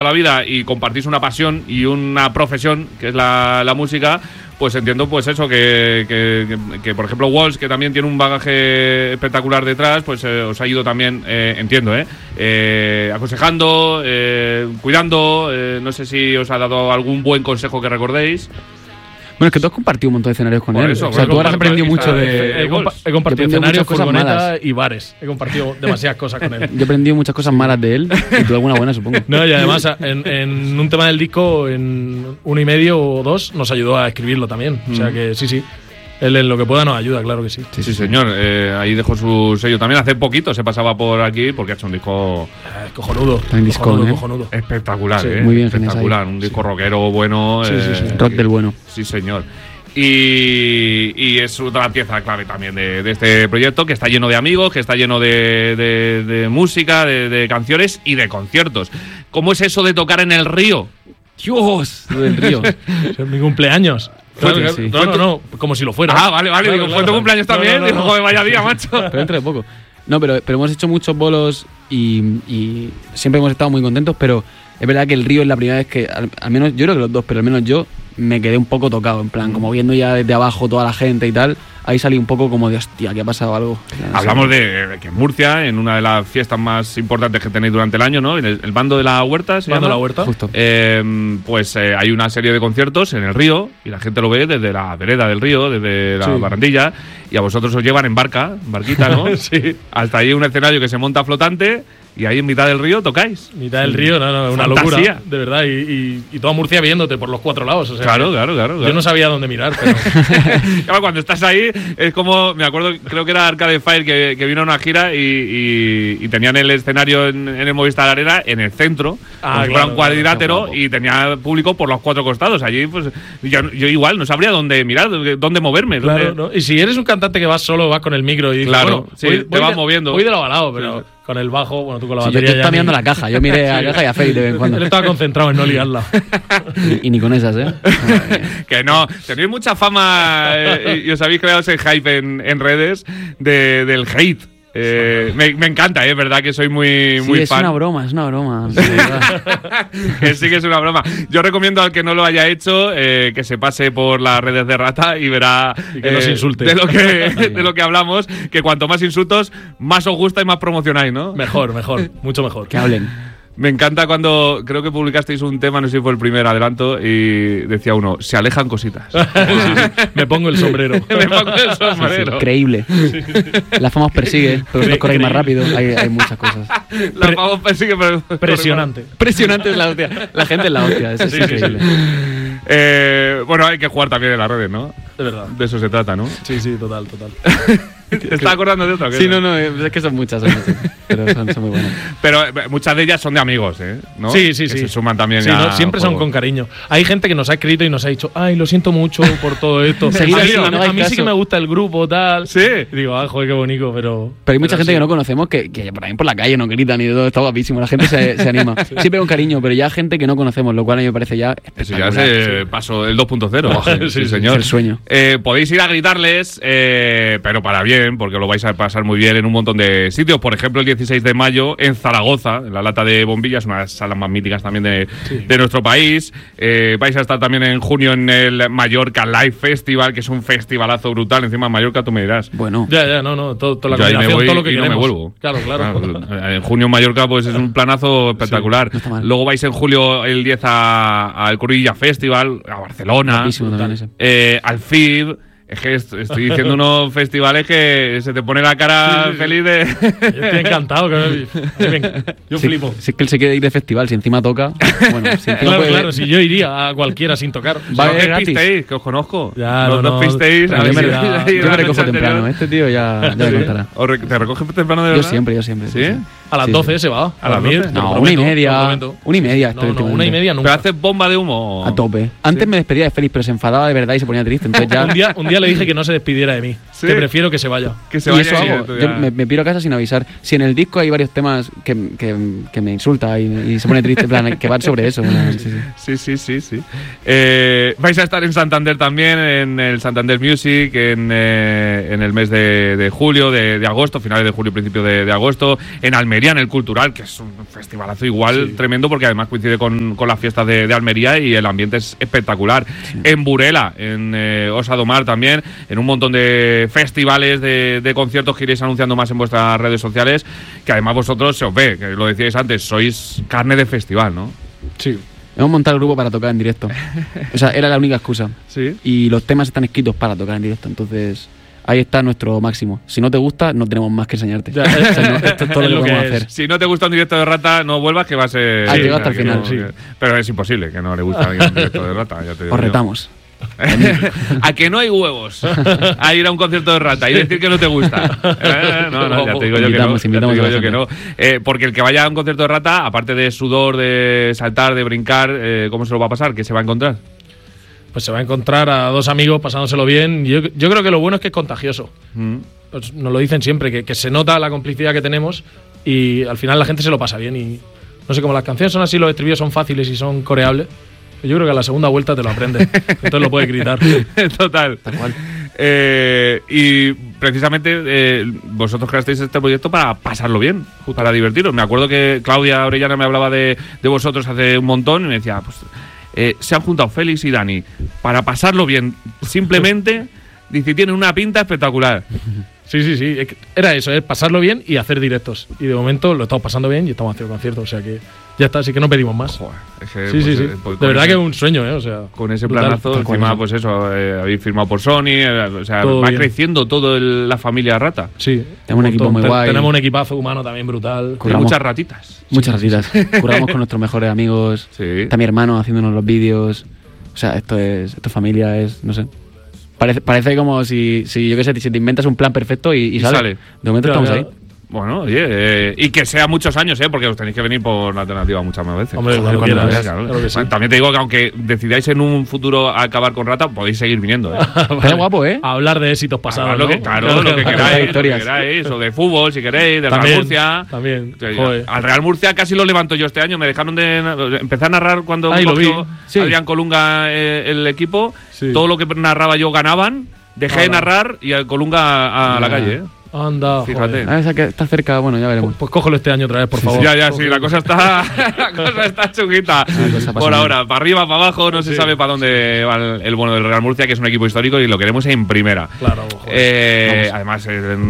la vida y compartís una pasión y una profesión que es la música, pues entiendo pues eso, que por ejemplo Walsh, que también tiene un bagaje espectacular detrás, pues os ha ido también, entiendo, aconsejando, cuidando, no sé si os ha dado algún buen consejo que recordéis. Bueno, es que tú has compartido un montón de escenarios con él. Eso, o sea, tú has aprendido mucho de... He compartido escenarios, cosas furgonetas malas y bares. He compartido demasiadas cosas con él. Yo he aprendido muchas cosas malas de él y tú alguna buena, supongo. No, y además en un tema del disco, en 1,5 o 2, nos ayudó a escribirlo también. O sea que sí. Él en lo que pueda nos ayuda, claro que sí. Sí, señor. Ahí dejó su sello también. Hace poquito se pasaba por aquí porque ha hecho un disco cojonudo. Cojonudo. Espectacular, sí, muy bien, espectacular. Un disco rockero bueno. Sí. Rock del bueno. Sí, señor. Y es otra pieza clave también de este proyecto, que está lleno de amigos, que está lleno de música, de canciones y de conciertos. ¿Cómo es eso de tocar en el río? ¡Dios! Lo del río. Es mi cumpleaños. Claro, sí. No, como si lo fuera. Ah, vale, digo, ¿fue tu cumpleaños también? Digo, joder, vaya día, macho. Pero dentro de poco. No, pero hemos hecho muchos bolos y siempre hemos estado muy contentos, pero es verdad que el río es la primera vez que, al menos yo creo que los dos, pero al menos yo me quedé un poco tocado, en plan, como viendo ya desde abajo toda la gente y tal. Ahí salí un poco como de hostia, que ha pasado algo. Hablamos de que en Murcia, en una de las fiestas más importantes que tenéis durante el año, ¿no? El Bando de la Huerta, ¿se llama? Bando de la Huerta. Justo. Pues hay una serie de conciertos en el río y la gente lo ve desde la vereda del río, desde la barandilla, y a vosotros os llevan en barquita, ¿no? Sí. Hasta ahí un escenario que se monta flotante y ahí en mitad del río tocáis. Mitad del río, no, una Fantasía. locura, de verdad. Y toda Murcia viéndote por los 4 lados. O sea, Claro. Yo no sabía dónde mirar, pero… Claro, cuando estás ahí es como, me acuerdo, creo que era Arcade Fire que vino a una gira y tenían el escenario en el Movistar Arena en el centro, era un cuadrilátero y tenía público por los 4 costados. Allí pues yo igual no sabría dónde mirar, dónde moverme. Claro, ¿no? Y si eres un cantante que vas solo, vas con el micro y dices, Claro, bueno, sí, te vas moviendo. Voy de lado a lado, pero con el bajo, bueno, tú con la Sí, batería yo estaba mirando la caja, yo miré a la caja y a Félix de vez en cuando. Él estaba concentrado en no liarla. Y ni con esas, ¿eh? Que no, tenéis mucha fama y os habéis creado ese hype en redes del hate. Me encanta, es verdad que soy muy Sí, fan. es una broma. Sí, Que sí que es una broma. Yo recomiendo al que no lo haya hecho que se pase por las redes de Rata y verá Y que nos insulte. de lo que hablamos, que cuanto más insultos, más os gusta y más promocionáis, ¿no? Mejor, mucho mejor. que hablen. Me encanta cuando creo que publicasteis un tema, no sé si fue el primer adelanto, y decía uno, se alejan cositas. Me pongo el sombrero. Me pongo el sombrero. Increíble. La fama os persigue, pero vosotros corréis más rápido. Hay muchas cosas. La fama persigue, pero Presionante. Presionante es la hostia. La gente es la hostia. Es increíble. Bueno, hay que jugar también en las redes, ¿no? De verdad. De eso se trata, ¿no? Sí, total. ¿Te estás acordando de otra? Sí, no, es que son muchas. Pero son muy buenas. Pero muchas de ellas son de amigos, ¿no? Sí. Que se suman también Sí, ya no, siempre son con cariño. Hay gente que nos ha escrito y nos ha dicho, ay, lo siento mucho por todo esto. Seguid así, no a hagáis mí sí caso. que me gusta el grupo, tal. Sí. Y digo, joder, qué bonito, pero Pero hay mucha gente sí. que no conocemos que por ahí por la calle no gritan y todo, está guapísimo. La gente se anima. Siempre con cariño, pero ya gente que no conocemos, lo cual a mí me parece ya Eso ya es espectacular. paso, el 2.0. Sí, señor. el sueño. Podéis ir a gritarles, pero para bien, porque lo vais a pasar muy bien en un montón de sitios. Por ejemplo, el 16 de mayo en Zaragoza, en la Lata de Bombillas, una de las salas más míticas también de nuestro país. Vais a estar también en junio en el Mallorca Live Festival, que es un festivalazo brutal. Encima en Mallorca tú me dirás. Bueno. Ya, no, toda la Yo ahí me combinación, voy todo lo que y no me queremos. vuelvo. Claro. En junio en Mallorca pues es un planazo espectacular. no está mal. Luego vais en julio el 10 al Corilla Festival, a Barcelona, Guapísimo también ese. al FIB. Es que estoy diciendo unos festivales que se te pone la cara feliz de… Yo estoy encantado. Yo flipo. Si es que él se quiere ir de festival, si encima toca. Bueno, si encima Claro, si yo iría a cualquiera sin tocar. Va a No haber os gratis. despistéis, que os conozco. Ya, no no, os despistéis. pero a ver yo me- si vais a ir Yo me la recojo noche temprano. anterior. Este tío ya me contará. ¿Te recoges temprano de Yo verdad? siempre. ¿Sí? A las Sí, 12 se va. ¿A las 12? No, 1:30. 1:30. No, 1:30 nunca. ¿Pero haces bomba de humo? A tope. Antes me despedía de Félix, pero se enfadaba de verdad y se ponía triste. Entonces ya. Un día le dije que no se despidiera de mí. Sí. que prefiero que se vaya. Que se Y vaya eso y hago. tú Yo ya- me piro a casa sin avisar. Si en el disco hay varios temas que me insulta y se pone triste, en plan, que van sobre eso. Sí. Sí. Vais a estar en Santander también, en el Santander Music, en el mes de julio, de agosto, finales de julio, principio de agosto. En Almería, en el Cultural, que es un festivalazo igual tremendo, porque además coincide con las fiestas de Almería y el ambiente es espectacular. En Burela, en Osa do Mar también, en un montón de festivales, de conciertos que iréis anunciando más en vuestras redes sociales, que además vosotros se os ve, que lo decíais antes, sois carne de festival, ¿no? Sí. Hemos montado el grupo para tocar en directo. O sea, era la única excusa. Sí. Y los temas están escritos para tocar en directo. Entonces, ahí está nuestro máximo. Si no te gusta, no tenemos más que enseñarte. Ya, O sea, no, esto es todo es lo lo que que podemos es. hacer. Si no te gusta un directo de Rata, no vuelvas, que va a ser... Has llegado hasta el final, sí. Pero es imposible que no le guste a alguien un directo de Rata, ya te digo Os yo. retamos. A que no hay huevos a ir a un concierto de Rata y decir que no te gusta. No, ya te digo yo que no. Invitamos Ya te digo a la yo que no. Porque el que vaya a un concierto de Rata, aparte de sudor, de saltar, de brincar, ¿cómo se lo va a pasar? ¿Qué se va a encontrar? Pues se va a encontrar a dos amigos pasándoselo bien. Yo creo que lo bueno es que es contagioso. Pues nos lo dicen siempre, que se nota la complicidad que tenemos y al final la gente se lo pasa bien. Y no sé, como las canciones son así, los estribillos son fáciles y son coreables, yo creo que a la segunda vuelta te lo aprendes. Entonces lo puedes gritar. Total. Tal cual. Y precisamente vosotros creasteis este proyecto para pasarlo bien, para divertiros. Me acuerdo que Claudia Orellana me hablaba de vosotros hace un montón y me decía, pues se han juntado Félix y Dani para pasarlo bien. Simplemente, dice, tienen una pinta espectacular. Sí. Es que era eso, es pasarlo bien y hacer directos. Y de momento lo estamos pasando bien y estamos haciendo conciertos. O sea que ya está, así que no pedimos más. Joder, es que, Sí. pues, De verdad ese- que es un sueño, ¿eh? O sea, con ese brutal. planazo, Tal cual, encima, eso. pues eso, habéis firmado por Sony, o sea, Todo va bien. creciendo todo la familia Rata. Sí. Tenemos un equipo muy guay. Tenemos un equipazo humano también brutal. Hay Curramos. muchas ratitas. Muchas ratitas. Curramos con nuestros mejores amigos. Sí. Está mi hermano haciéndonos los vídeos. O sea, esto es familia, es, no sé. Parece como si yo qué sé, si te inventas un plan perfecto y sale. sale. De momento Ya, estamos ya. ahí. Bueno, oye, y que sea muchos años, porque os tenéis que venir por la alternativa muchas más veces. Hombre, Joder, cuando cuando quieras. veas, Claro que sí. Bueno, también te digo que aunque decidáis en un futuro acabar con Rata, podéis seguir viniendo. Está guapo, ¿eh? A hablar de éxitos pasados. Lo ¿no? que, claro, lo que queráis, historias. lo que queráis, o de fútbol, si queréis, de Real También, Murcia. también. Sí, Joder. Al Real Murcia casi lo levanto yo este año. Me dejaron de empezar a narrar cuando Ay, lo cogió vi. Sí. Adrián Colunga el equipo. Sí. Todo lo que narraba yo ganaban. Dejé de Hala. narrar y al Colunga a la Ya. calle. Anda, Fíjate. joder. Ah, esa que está cerca, bueno, ya veremos. Pues cógelo este año otra vez, por favor. Ya, sí, la cosa está chunguita. cosa pasa Por mal. ahora, para arriba, para abajo, no se sabe para dónde va el bueno del Real Murcia, que es un equipo histórico y lo queremos en primera. Claro, joder. Además,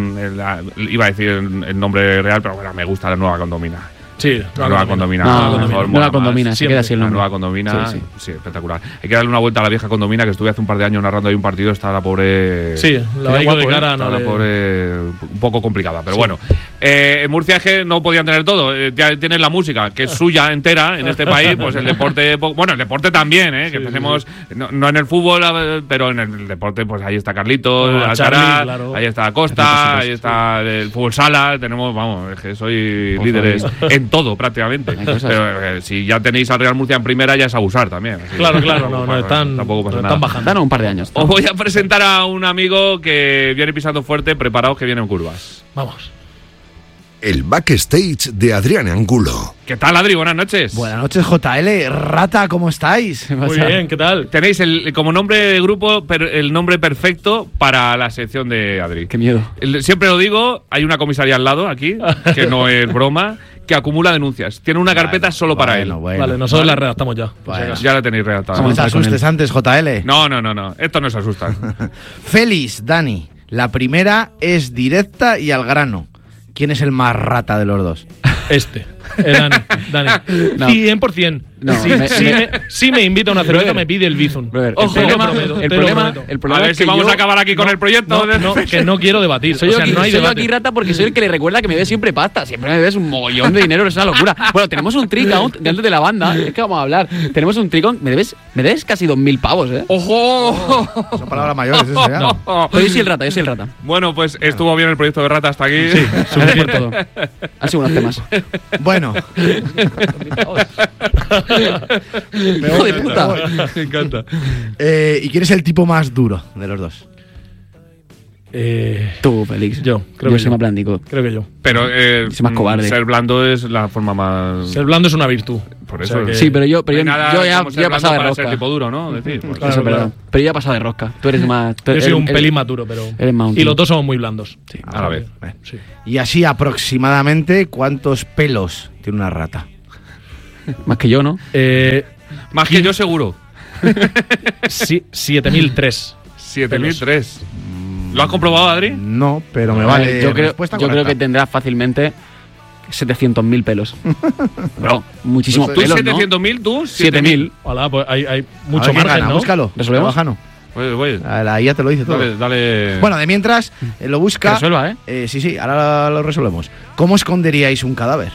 iba a decir el nombre real, pero bueno, me gusta la nueva condomina. Sí, La nueva condomina. No, a lo mejor mola nueva más. condomina, se Siempre. queda así el La nombre. nueva condomina, Sí, sí, espectacular. Hay que darle una vuelta a la vieja condomina, que estuve hace un par de años narrando ahí un partido, está la pobre... Sí, la Qué Baico de guapo, cara Está no la le- pobre un poco complicada, pero bueno. En Murcia es que no podían tener todo. Ya tienen la música, que es suya entera en este país, pues el deporte, bueno, el deporte también, que empecemos, no en el fútbol, pero en el deporte, pues ahí está Carlitos, Bueno, Alcaraz, Charly, claro. ahí está Costa, ahí está el fútbol sala, tenemos, vamos, es que soy Ojo, líderes ahí. en todo prácticamente. Hay cosas. Pero si ya tenéis al Real Murcia en primera, ya es abusar también. Así que Claro, no, tampoco no están, tampoco pasa no nada. están bajando. Danos un par de años. Os voy a presentar a un amigo que viene pisando fuerte, preparaos que vienen curvas. Vamos. El backstage de Adrián Angulo. ¿Qué tal, Adri? Buenas noches. Buenas noches, JL. Rata, ¿cómo estáis? Muy bien, ¿qué tal? Tenéis como nombre de grupo el nombre perfecto para la sección de Adri. Qué miedo. Siempre lo digo, hay una comisaría al lado aquí, que no es broma, que acumula denuncias. Tiene una carpeta solo para él. Vale, nosotros la redactamos ya. por si Bueno. acaso. Ya la tenéis redactada. No Vamos te a estar con asustes antes, JL. No. Esto no se asusta. Félix, Dani. La primera es directa y al grano. ¿Quién es el más rata de los dos? Dani. No. 100%. No, Si me invita a una cerveza, Brother. me pide el Bizum. Brother, Ojo, el te lo problema, prometo, el te lo problema, prometo. el A problema ver es si que vamos yo, a acabar aquí con el proyecto. Que no quiero debatir. Soy O yo, sea, aquí, no hay soy yo debate. aquí rata porque soy el que le recuerda que me debe siempre pasta. Siempre me debes un mogollón de dinero, es una locura. Bueno, tenemos un trick aún dentro de la banda. Es que vamos a hablar. Tenemos un trick. Me debes casi 2.000 pavos, ¿eh? ¡Ojo! Son palabras mayores, eso ya. Pero yo soy el rata, yo soy el rata. Bueno, pues estuvo bien el proyecto de Rata hasta aquí. Gracias por todo. Han sido unos temas. Bueno, Hijo de puta. Me encanta. ¿y quién es el tipo más duro de los dos? Tú, Félix. Yo, creo yo que soy yo. más blandico. Creo que yo. Pero Es más cobarde. ser blando es la forma más. Ser blando es una virtud. Por O eso. sea que- Sí, pero yo No hay nada ya como ser he blando pasado de para rosca. ser tipo duro, ¿no? Decir, pues, Claro, Eso es verdad. claro. Pero yo ya he pasado de rosca. Tú eres más. Yo soy un pelín más duro, pero. eres más un Y tío. los dos somos muy blandos. a la vez. Sí. Y así aproximadamente, ¿cuántos pelos tiene una rata? Más que yo, ¿no? Más que yo, seguro. 7003. 7003. ¿Lo has comprobado, Adri? No, pero me A vale. ver, yo creo correcta. que tendrás fácilmente 700.000 pelos. Bro, muchísimos ¿Tú pelos, ¿no? 700.000? ¿Tú? 7.000. Hola, pues hay A ver mucho quién margen, gana, ¿no? Búscalo. ¿Resolvemos? Bájano. Pues, La IA te lo dice todo. dale. Bueno, de mientras lo Que busca. resuelva, ¿eh? Sí, ahora lo resolvemos. ¿Cómo esconderíais un cadáver?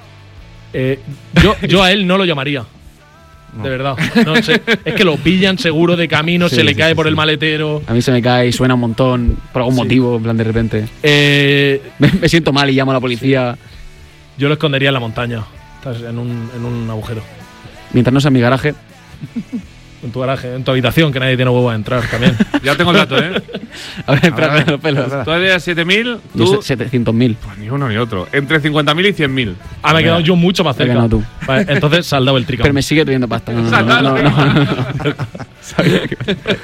Yo a él no lo llamaría. De verdad. No sé. Es que lo pillan seguro de camino, Sí, se le sí, cae sí, por el sí. maletero. A mí se me cae y suena un montón por algún motivo, en plan de repente. Me siento mal y llamo a la policía. Yo lo escondería en la montaña. Estás en un agujero. Mientras no sea en mi garaje. En tu garaje, en tu habitación, que nadie tiene huevo a entrar también. Ya tengo el dato, ¿eh? A ver, espera, los pelos. espera. Tú eres 7.000, Yo tú. 700.000. Pues ni uno ni otro. Entre 50.000 y 100.000. Ah, me he quedado yo mucho más Te has cerca. ganado tú. Vale, entonces saldado el tricam. Pero me sigue teniendo pasta. No. Sabía que-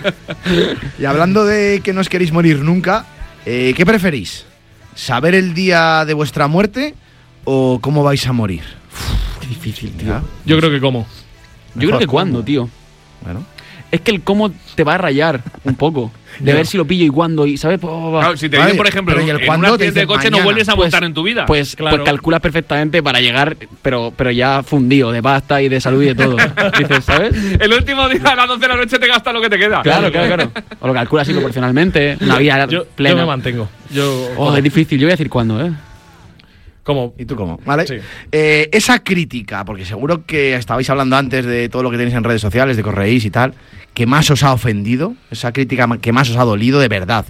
Y hablando de que no os queréis morir nunca, ¿qué preferís? ¿Saber el día de vuestra muerte o cómo vais a morir? Qué difícil, tío. Ya. Yo creo que como. Yo creo que cuándo, tío. Bueno. Es que el cómo te va a rayar un poco. De ver si lo pillo y cuándo, y ¿sabes? Claro, si te Vale, dicen, por ejemplo, pero ¿y el en un cuándo? Te accidente de dicen coche no mañana. vuelves a Pues- montar en tu vida. Pues, Claro. pues calculas perfectamente para llegar, pero ya fundido de pasta y de salud y de todo. Dices, ¿sabes? el último día a las 12 de la noche te gastas lo que te queda. Claro. O lo calculas así proporcionalmente. Una vida Yo plena. me mantengo. Oh, es difícil. Yo voy a decir cuándo, ¿eh? Como. ¿Y tú cómo? ¿Vale? Sí. Esa crítica, porque seguro que estabais hablando antes de todo lo que tenéis en redes sociales, de correís y tal, que más os ha ofendido, esa crítica que más os ha dolido de verdad.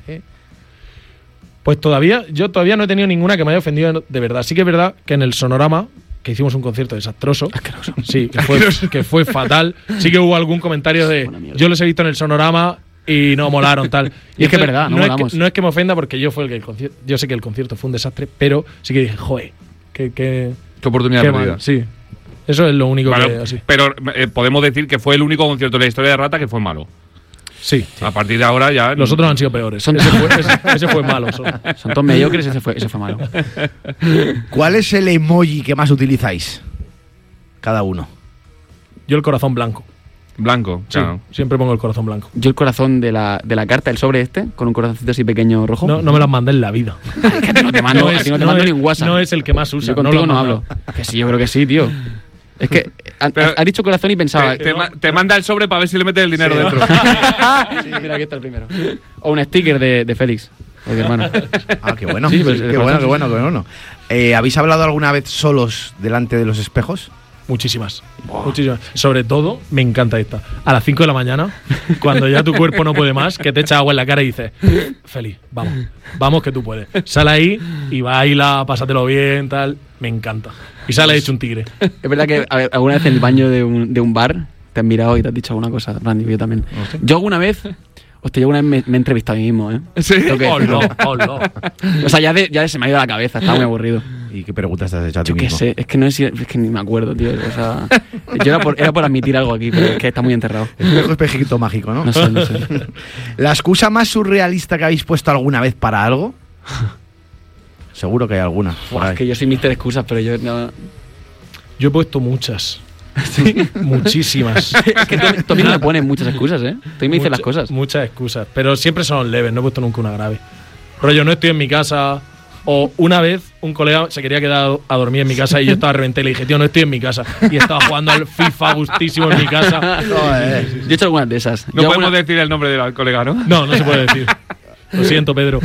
Pues yo todavía no he tenido ninguna que me haya ofendido de verdad. Sí que es verdad que en el Sonorama, que hicimos un concierto desastroso, sí, que fue fatal, sí que hubo algún comentario de Buena mierda. yo los he visto en el Sonorama y no molaron tal. Y es que es entonces, verdad, no molamos. no es que me ofenda porque yo fue el que el concierto, yo sé que el concierto fue un desastre, pero sí que dije, joder, qué Qué oportunidad qué perdida. mal. Sí. Eso es lo único Vale, que así. pero podemos decir que fue el único concierto de la historia de Rata que fue malo. Sí. A partir de ahora ya. Los otros han sido peores. Son- Ese fue malo. solo. Son todos mediocres, ese fue malo. ¿Cuál es el emoji que más utilizáis? Cada uno. Yo el corazón blanco. Blanco, Sí, claro. siempre pongo el corazón blanco. Yo el corazón de la carta, el sobre este, con un corazoncito así pequeño rojo. No me las mandé en la vida. No te mando, a ti no te mando ni un WhatsApp. No es el que más usa. Yo contigo lo no mando. hablo. Que sí, yo creo que sí, tío. Es que Pero- ha dicho corazón y pensaba. Te manda el sobre para ver si le metes el dinero dentro. Mira, aquí está el primero. O un sticker de Félix, de mi hermano. Ah, qué bueno. Sí, pues, qué bueno. ¿Habéis hablado alguna vez solos delante de los espejos? Muchísimas. Muchísimas. Sobre todo, me encanta esta. A las 5 de la mañana, cuando ya tu cuerpo no puede más, que te echa agua en la cara y dices, Feli, vamos que tú puedes. Sale ahí y baila, pásatelo bien, tal. Me encanta. Y sale hecho un tigre. Es verdad que a ver, alguna vez en el baño de un bar te han mirado y te has dicho alguna cosa, Randy, yo también. Yo alguna vez me he entrevistado a mí mismo, ¿eh? Sí. Tengo que decirlo. Hola. O sea, ya se me ha ido la cabeza, estaba muy aburrido. ¿Y qué preguntas te has hecho a ti Yo qué mismo? sé, es que ni me acuerdo, tío. O sea, yo era por admitir algo aquí, pero es que está muy enterrado. Espejito mágico, ¿no? No sé. ¿La excusa más surrealista que habéis puesto alguna vez para algo? Seguro que hay alguna. por Buah, ahí. es que yo soy Mr. Excusas, pero yo no. Yo he puesto muchas. Muchísimas. Es que tú a mí no me pones muchas excusas, ¿eh? Tú me dices las cosas. Muchas excusas. Pero siempre son leves, no he puesto nunca una grave. Rollo, no estoy en mi casa. O una vez un colega se quería quedar a dormir en mi casa y yo estaba reventé y le dije, tío, no estoy en mi casa. Y estaba jugando al FIFA gustísimo en mi casa. Yo he hecho algunas de esas. No Yo podemos alguna- decir el nombre del colega, ¿no? No se puede decir. Lo siento, Pedro.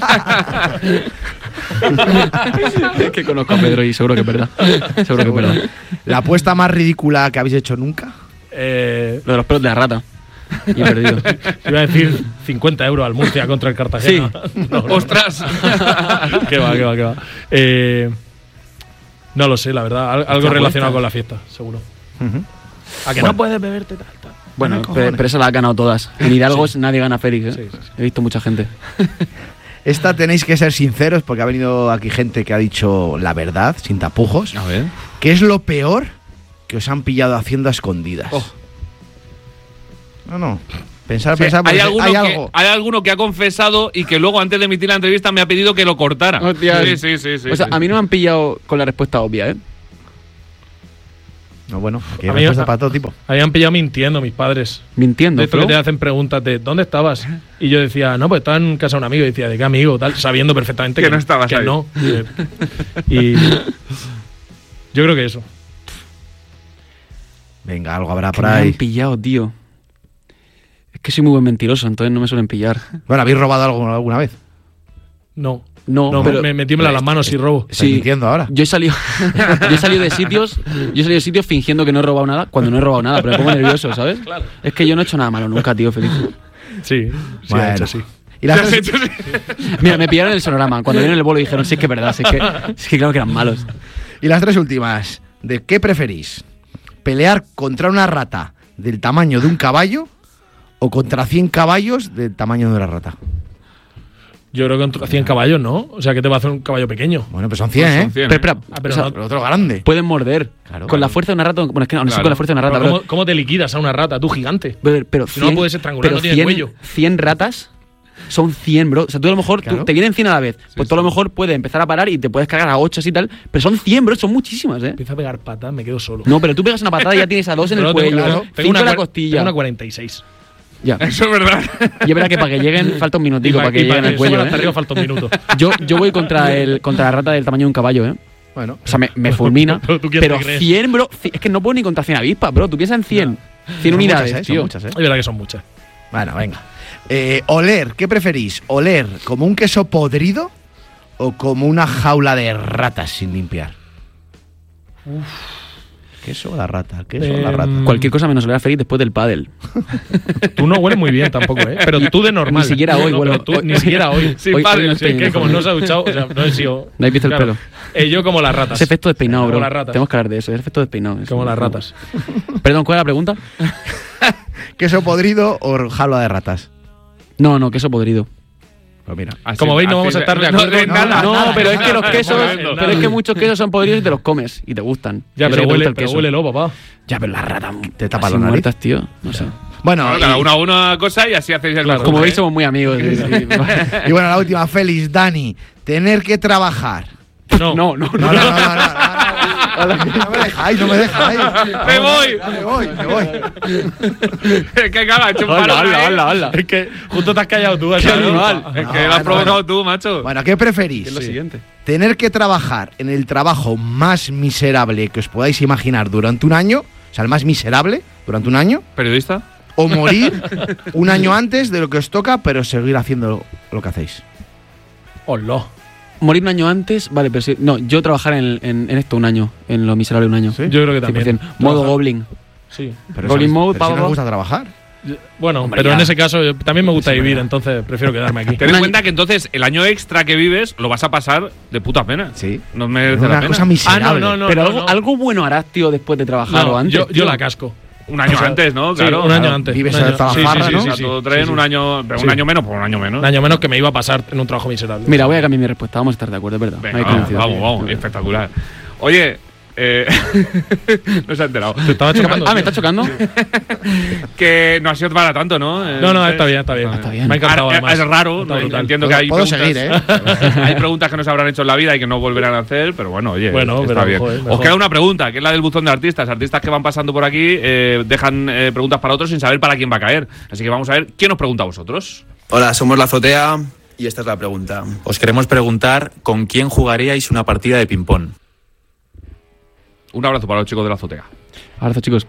Es que conozco a Pedro y seguro que es verdad. Seguro que es verdad. ¿La apuesta más ridícula que habéis hecho nunca? Lo de los pelos de la rata. Y he perdido. Iba a decir 50 euros al Murcia contra el Cartagena. No. ¡Ostras! ¿Qué va? No lo sé, la verdad. Algo apuesta. relacionado con la fiesta, seguro. A que no puedes beberte tal. Bueno, pero esa la ha ganado todas. En Hidalgo nadie gana Félix, ¿eh? Sí. He visto mucha gente. Esta tenéis que ser sinceros porque ha venido aquí gente que ha dicho la verdad, sin tapujos. A ver. ¿Qué es lo peor que os han pillado haciendo a escondidas? Oh. No. Pensar, Sí, porque hay algo. alguno que ha confesado y que luego antes de emitir la entrevista me ha pedido que lo cortara. Hostias. Sí. O sea, a mí no me han pillado con la respuesta obvia, ¿eh? No, bueno, aquí hay A mí- respuesta para todo tipo. Habían pillado mintiendo mis padres. Mintiendo, De esto que Flo. te hacen preguntas de ¿dónde estabas? Y yo decía, no, pues estaba en casa de un amigo. Y decía, ¿de qué amigo? Tal, sabiendo perfectamente Que no estabas que ahí. no. Y yo creo que eso. Venga, algo habrá Que por me ahí. han pillado, tío. Es que soy muy buen mentiroso, entonces no me suelen pillar. Bueno, ¿habéis robado algo alguna vez? No. No, No, pero... me tiemblan las manos y robo. ¿Estáis mintiendo ahora? Yo he salido de sitios fingiendo que no he robado nada cuando no he robado nada, pero me pongo nervioso, ¿sabes? Claro. Es que yo no he hecho nada malo nunca, tío, feliz. Sí, Bueno. de hecho, sí. Y las ¿Has tres- hecho así? Mira, me pillaron en el sonorama. Cuando vieron el bolo dijeron, sí, es que es verdad, sí, es que claro que eran malos. Y las tres últimas. ¿De qué preferís? ¿Pelear contra una rata del tamaño de un caballo o contra 100 caballos del tamaño de una rata? Yo creo que contra 100 caballos, ¿no? O sea, ¿qué te va a hacer un caballo pequeño? Bueno, pues son 100, Pues ¿eh? son 100, Pero espera, Ah, pero o sea, no- Pero otro grande. pueden morder. Claro. Con la fuerza de una rata, bueno, es que no sé Claro. con la fuerza de una rata, Pero pero... ¿cómo te liquidas a una rata, tú gigante? Pero Si no puedes estrangular, no tiene 100, cuello. 100 ratas son 100, bro. O sea, tú a lo mejor Claro. te vienen 100 a la vez. Pues tú a lo mejor puedes empezar a parar y te puedes cargar a 8 así y tal. Pero son 100, bro. Son muchísimas, ¿eh? Empieza a pegar patas, me quedo solo. No, pero tú pegas una patada y ya tienes a 2 en el Pero cuello, tengo 5 en la cua- costilla. Tengo una 46. Ya. Eso es verdad. Y es verdad que para que lleguen falta un minutico para que lleguen al cuello, hasta arriba ¿eh? falta un minuto. Yo voy contra la rata del tamaño de un caballo, ¿eh? Bueno. O sea, me fulmina. Pero tú quién Pero te crees. 100, bro. Es que no puedo ni contra 100 avispas, bro. Tú piensas en 100. 100 Son unidades, muchas, ¿eh? Son tío. muchas, ¿eh? Es verdad que son muchas. Bueno, venga. Oler, ¿qué preferís? ¿Oler como un queso podrido o como una jaula de ratas sin limpiar? Queso o la rata, queso o la rata. Cualquier cosa menos oler feliz después del pádel. Tú no hueles muy bien tampoco, ¿eh? Pero tú de normal. Ni siquiera hoy No, huelo. pero tú ni siquiera hoy. Sin Hoy padre, no Sí, es que como no se ha duchado, o sea, no he sido. No hay visto el pelo. Yo como las ratas. Ese efecto despeinado, Como bro. las ratas. Tenemos que hablar de eso. Es efecto despeinado. Como las ratas. Perdón, ¿cuál es la pregunta? ¿Queso podrido o jaula de ratas? No, queso podrido. Pues mira. Así- Como veis, no vamos a así estar de no, acuerdo. nada. No, nada, pero es que nada, los quesos. nada. Pero es que muchos quesos son podridos y te los comes y te gustan. Ya, Yo sé pero que te huele, gusta el pero queso. huélelo, papá. Ya, pero las ratas Te tapan así la nariz. muertas, tío. No sé. Bueno, Bueno, cada uno a una cosa y así hacéis el Claro. mejor, Como ¿eh? veis, somos muy amigos. sí, sí. y bueno, la última, Félix, Dani. Tener que trabajar. No. No. No me dejáis, no me dejáis. ¡Me voy! Me voy. Es que claro, ha hecho un parón ahí. Es que justo te has callado tú. Qué animal. Es No, que lo has no, provocado no. tú, macho. Bueno, ¿qué preferís? Es lo siguiente. ¿Tener que trabajar en el trabajo más miserable que os podáis imaginar durante un año? O sea, el más miserable durante un año. ¿Periodista? ¿O morir un año antes de lo que os toca, pero seguir haciendo lo que hacéis? Hola. Morir un año antes, vale, pero sí. No, yo trabajar en esto un año, en lo miserable un año. ¿Sí? Yo creo que también. 100%. Modo Trabajar. Goblin. Sí. Pero Rolling si- mode, pero si no pa. os gusta trabajar. Bueno, Hombre, pero ya. en ese caso también me gusta Sí, vivir, verdad. entonces prefiero quedarme aquí. Ten Un en año- cuenta que entonces el año extra que vives lo vas a pasar de puta pena. Sí. No merece Una la pena. cosa miserable. no, pero no. algo bueno harás, tío, después de trabajar No, o antes. yo tío. la casco. Un año O sea, antes, ¿no? Sí, Claro. un año Claro, antes. vives Un año- de trabajar, sí, sí, ¿no? O sí, sea, sí, todo sí, tren, sí. un año, pero Sí. un año menos, pues un año menos. Un año menos que me iba a pasar en un trabajo miserable. Mira, voy a cambiar mi respuesta. Vamos a estar de acuerdo, es verdad. Venga, Hay vamos, coincidencia. vamos, espectacular. Oye, no se ha enterado. Te estaba chocando. Ah, ¿me tío. está chocando? Que no ha sido para tanto, ¿no? No, está bien, está bien. Está bien. Me ha encantado, además. Es raro, Está ¿no? brutal. Entiendo que hay Puedo preguntas, seguir, ¿eh? hay preguntas que no se habrán hecho en la vida y que no volverán a hacer, pero bueno, oye, Bueno, está pero, bien. joder, Os mejor. queda una pregunta, que es la del buzón de artistas. Artistas que van pasando por aquí dejan preguntas para otros sin saber para quién va a caer. Así que vamos a ver quién os pregunta a vosotros. Hola, somos La Azotea y esta es la pregunta. Os queremos preguntar con quién jugaríais una partida de ping-pong. Un abrazo para los chicos de la azotea. Abrazo, chicos.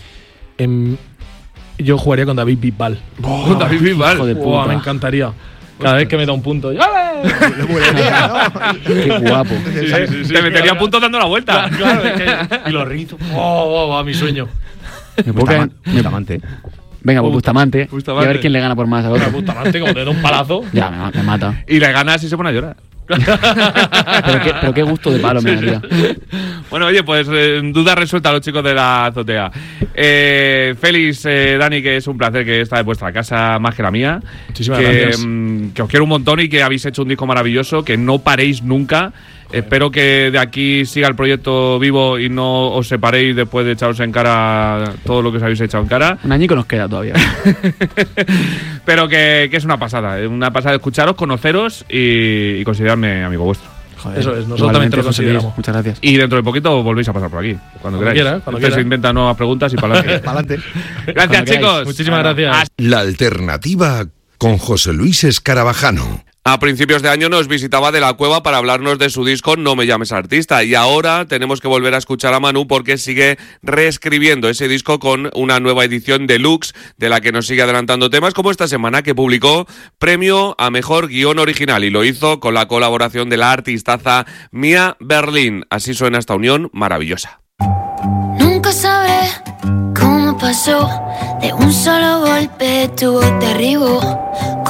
Yo jugaría con David Bisbal. David Bisbal. Hijo de Buah, puta. me encantaría. Cada vez que me da un punto. ¡Ale! Qué guapo. Te metería puntos dando la vuelta. Claro, es que- y los rizos. ¡Oh, mi sueño! Me puedo caer- Bustamante. Venga, pues Bustamante. Y a Bustamante. ver quién le gana por más al otro. Bustamante, como te da un palazo. Ya, me mata. Y le ganas y se pone a llorar. Pero qué gusto de palo me daría. Bueno, oye, pues duda resuelta a los chicos de la azotea. Félix, Dani, que es un placer que esta es vuestra casa más que la mía. Muchísimas gracias. Que os quiero un montón y que habéis hecho un disco maravilloso, que no paréis nunca. Espero que de aquí siga el proyecto vivo y no os separéis después de echaros en cara todo lo que os habéis echado en cara. Un añico nos queda todavía. Pero que es una pasada escucharos, conoceros y considerarme amigo vuestro. Joder, Eso es, nosotros también te lo consideramos. Muchas gracias. Y dentro de poquito volvéis a pasar por aquí, cuando queráis. Cuando Entonces quiera. se inventan nuevas preguntas y para adelante. Pa'lante. Gracias, Cuando chicos. queráis. Muchísimas gracias. La alternativa con José Luis Escarabajano. A principios de año nos visitaba De la Cueva para hablarnos de su disco No me llames artista, y ahora tenemos que volver a escuchar a Manu porque sigue reescribiendo ese disco con una nueva edición deluxe de la que nos sigue adelantando temas, como esta semana que publicó premio a mejor guión original, y lo hizo con la colaboración de la artistaza Mia Berlin. Así suena esta unión maravillosa. Nunca sabré cómo pasó, de un solo golpe tu voz derribó.